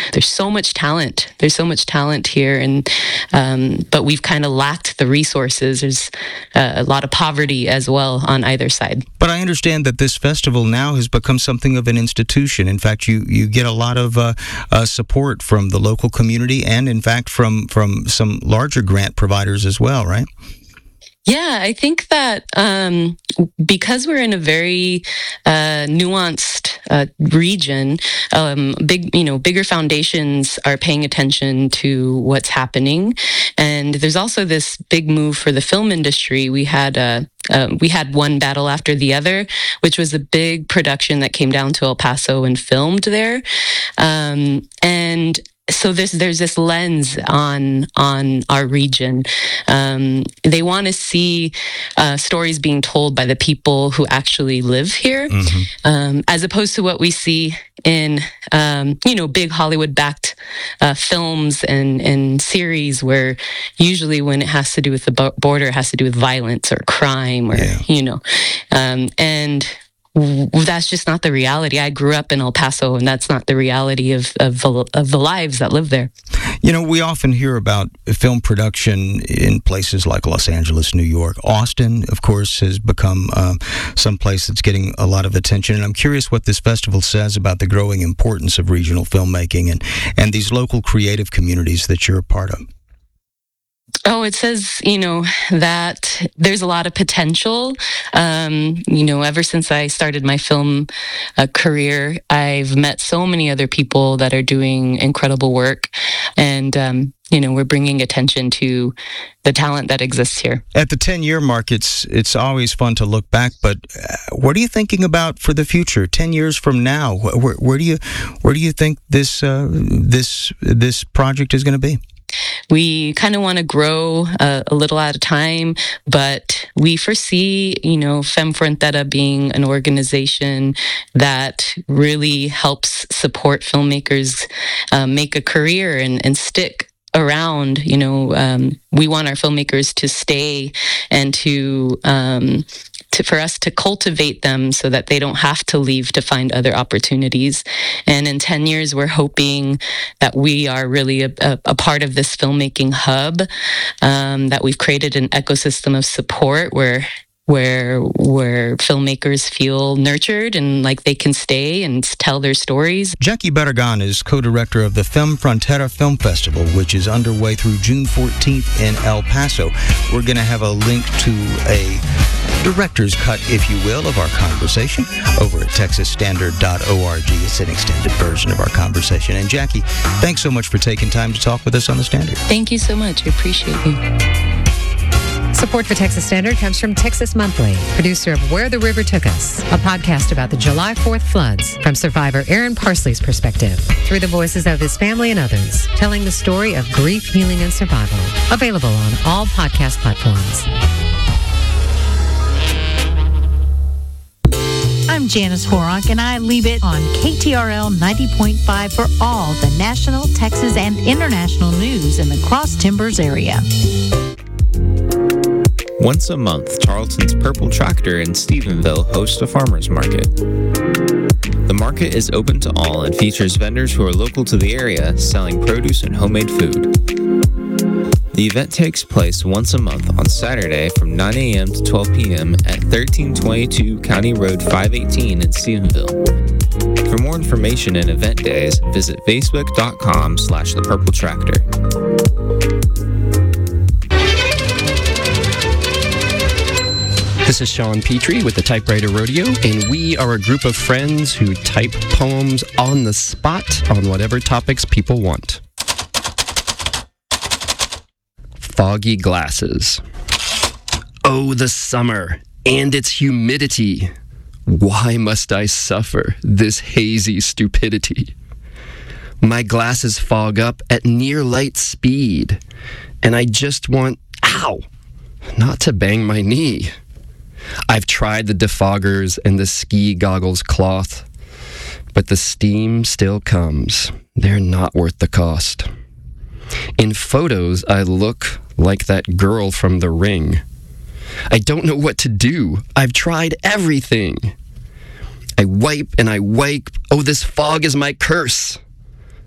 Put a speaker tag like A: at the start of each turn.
A: there's so much talent. There's so much talent here, and but we've kind of lacked the resources. There's a lot of poverty as well on either side.
B: But I understand that this festival now has become something of an institution. In fact, you get a lot of support from the local community, and in fact from some larger grant providers as well, right?
A: Yeah, I think that because we're in a very nuanced region, bigger foundations are paying attention to what's happening, and there's also this big move for the film industry. We had One Battle After the Other, which was a big production that came down to El Paso and filmed there, and so there's this lens on our region. They want to see stories being told by the people who actually live here, as opposed to what we see in big Hollywood-backed films and series, where usually when it has to do with the border, it has to do with violence or crime, or and that's just not the reality. I grew up in El Paso, and that's not the reality of the lives that live there.
B: You know, we often hear about film production in places like Los Angeles, New York. Austin, of course, has become some place that's getting a lot of attention. And I'm curious what this festival says about the growing importance of regional filmmaking and these local creative communities that you're a part of.
A: Oh, it says, that there's a lot of potential. Ever since I started my film career, I've met so many other people that are doing incredible work. And, we're bringing attention to the talent that exists here. At the
B: 10-year mark, it's always fun to look back. But what are you thinking about for the future? 10 years from now, where do you think this project is going to be?
A: We kind of want to grow a little at a time, but we foresee, Femme Frontera being an organization that really helps support filmmakers make a career and stick around. We want our filmmakers to stay and for us to cultivate them so that they don't have to leave to find other opportunities. And in 10 years, we're hoping that we are really a part of this filmmaking hub, that we've created an ecosystem of support where filmmakers feel nurtured and like they can stay and tell their stories.
B: Jackie Barragan is co-director of the Femme Frontera Film Festival, which is underway through June 14th in El Paso. We're going to have a link to a director's cut, if you will, of our conversation over at texasstandard.org. It's an extended version of our conversation. And Jackie, thanks so much for taking time to talk with us on The Standard.
A: Thank you so much. I appreciate you.
C: Support for Texas Standard comes from Texas Monthly, producer of Where the River Took Us, a podcast about the July 4th floods from survivor Aaron Parsley's perspective, through the voices of his family and others, telling the story of grief, healing, and survival. Available on all podcast platforms.
D: I'm Janice Horak, and I leave it on KTRL 90.5 for all the national, Texas, and international news in the Cross Timbers area.
E: Once a month, Charlton's Purple Tractor in Stephenville hosts a farmer's market. The market is open to all and features vendors who are local to the area selling produce and homemade food. The event takes place once a month on Saturday from 9 a.m. to 12 p.m. at 1322 County Road 518 in Stephenville. For more information and event days, visit facebook.com/thepurpletractor.
F: This is Sean Petrie with the Typewriter Rodeo, and we are a group of friends who type poems on the spot on whatever topics people want. Foggy glasses. Oh, the summer and its humidity. Why must I suffer this hazy stupidity? My glasses fog up at near light speed, and I just want, not to bang my knee. I've tried the defoggers and the ski goggles cloth, but the steam still comes. They're not worth the cost. In photos, I look like that girl from The Ring. I don't know what to do. I've tried everything. I wipe and I wipe. Oh, this fog is my curse.